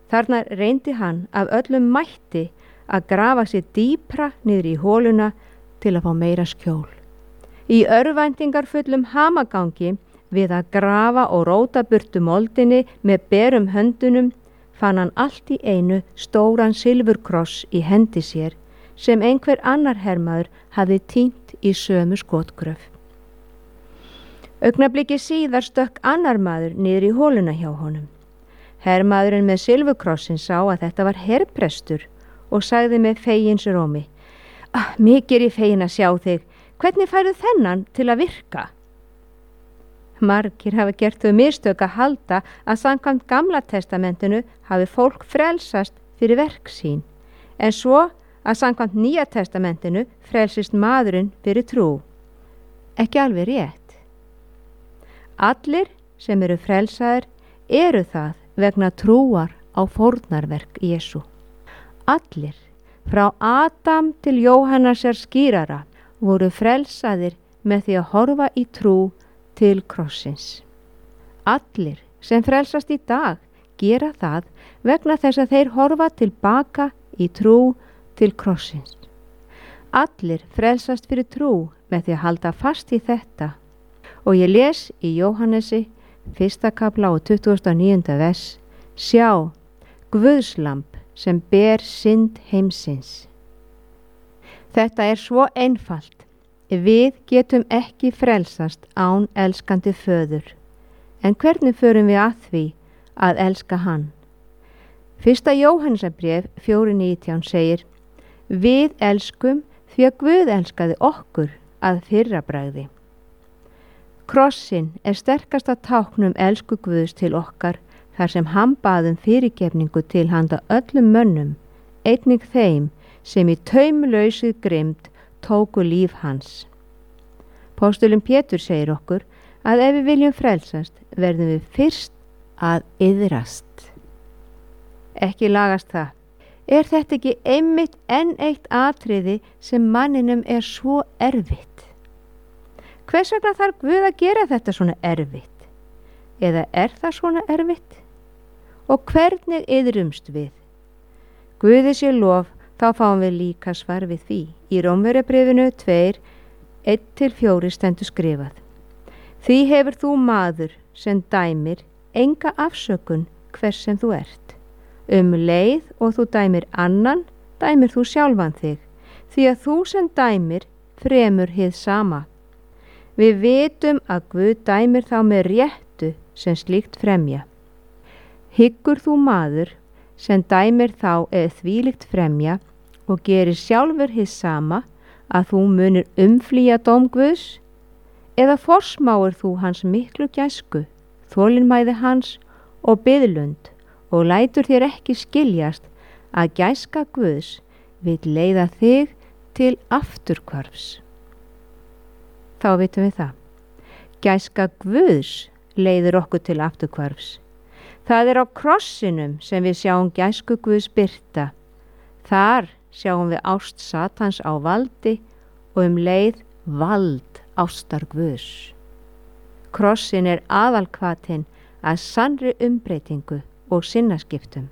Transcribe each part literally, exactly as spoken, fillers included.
Þarna reyndi hann af öllum mætti að grafa sér dýpra niður í hóluna til að fá meira skjól. Í örvæntingarfullum hamagangi við að grafa og róta burtu moldinni með berum höndunum fann hann allt í einu stóran silfurkross í hendi sér sem einhver annar hermaður hafði týnt í sömu skotgröf. Augnabliki síðar stökk annar maður niður í hóluna hjá honum. Hermaðurinn með silfurkrossin sá að þetta var herprestur og sagði með fegins rómi: ah, mikið er ég fegin að sjá þig, hvernig færðu þennan til að virka? Margir hafa gert þau mistök að halda að samkvæmt Gamla testamentinu hafi fólk frelsast fyrir verk sín, en svo að samkvæmt Nýja testamentinu frelsist maðurinn fyrir trú. Ekki alveg rétt. Allir sem eru frelsaðir eru það vegna trúar á fórnarverk Jesú. Allir, frá Adam til Jóhannesar skírara, voru frelsaðir með því að horfa í trú til krossins. Allir sem frelsast í dag gera það vegna þess að þeir horfa tilbaka í trú til krossins. Allir frelsast fyrir trú með því að halda fast í þetta. Og ég les í Jóhannesi, fyrsta kapla og tuttugasta og níunda vers: sjá, Guðslamb sem ber synd heimsins. Þetta er svo einfalt. Við getum ekki frelsast án elskandi föður. En hvernig förum við að því að elska hann? Fyrsta Jóhannesarbréf fjóra nítján segir: við elskum því að Guð elskaði okkur að fyrrabragði. Krossin er sterkasta táknum elsku Guðs til okkar, þar sem hann bað um fyrirgefningu til handa öllum mönnum, einnig þeim sem í taumlausið grimmd tóku líf hans. Póstulinn Pétur segir okkur að ef við viljum frelsast verðum við fyrst að iðrast. Ekki lagast það. Er þetta ekki einmitt enn eitt atriði sem manninum er svo erfitt? Hvers vegna þarf Guð að gera þetta svona erfitt? Eða er það svona erfitt? Og hvernig iðrumst við? Guði sé lof, þá fáum við líka svar við því. Í Rómverjabréfinu tvö, eitt til fjögur stendur skrifað: því hefur þú maður sem dæmir enga afsökun hvers sem þú ert. Um leið og þú dæmir annan, dæmir þú sjálfan þig, því að þú sem dæmir fremur hið sama. Við vitum að Guð dæmir þá með réttu sem slíkt fremja. Hyggur þú maður sem dæmir þá eða þvílíkt fremja og gerir sjálfur hið sama, að þú munir umflýja dóm Guðs? Eða forsmáir þú hans miklu gæsku, þolinmæði hans og biðlund, og lætur þér ekki skiljast að gæska Guðs vill leiða þig til afturhvarfs? Þá vitum við það. Gæska Guðs leiðir okkur til afturhvarfs. Það er á krossinum sem við sjáum gæsku Guðs birta. Þar sjáum við ást Satans á valdi og um leið vald ástar Guðs. Krossin er aðalhvatinn að sannri umbreytingu og sinnaskiptum.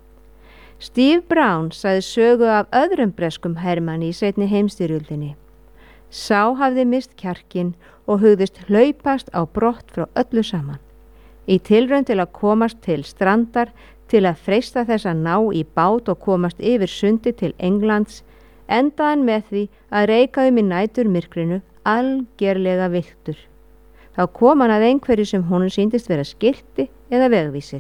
Steve Brown sagði sögu af öðrum breskum hermanni í seinni heimsstyrjöldinni. Sá hafði mist kjarkinn og hugðist hlaupast á brott frá öllu saman. Í tilraun til að komast til strandar, til að freista þess að ná í bát og komast yfir sundi til Englands, endaði hann með því að reika um í næturmyrkrinu algerlega villtur. Þá kom hann að einhverju sem honum sýndist vera skilti eða vegvísir.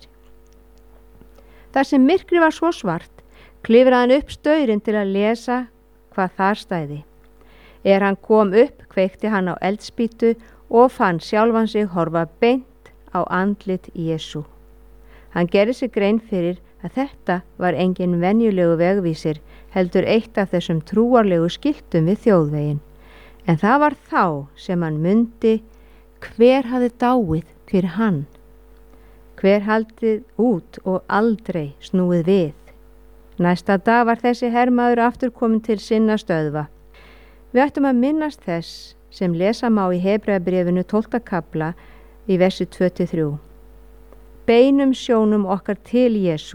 Þar sem myrkri var svo svart, klifraði hann upp staurinn til að lesa hvað þar stæði. Er hann kom upp, kveikti hann á eldspýtu og fann sjálfan sig horfa beint á andlit Jesú. Hann gerði sig grein fyrir að þetta var engin venjulegu vegvísir, heldur eitt af þessum trúarlegu skiltum við þjóðveginn. En það var þá sem hann mundi hver hafði dáið fyrir hann. Hver haldið út og aldrei snúið við. Næsta dag var þessi hermaður aftur komin til sinna stöðva. Við ættum að minnast þess sem lesa má í Hebreabréfinu tólfta kafla í versi tvö til þrjú. Beinum sjónum okkar til Jesú,